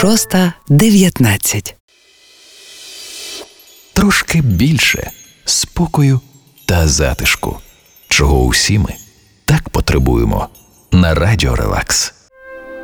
6:19. Трошки більше спокою та затишку, чого усі ми так потребуємо на Радіо Релакс.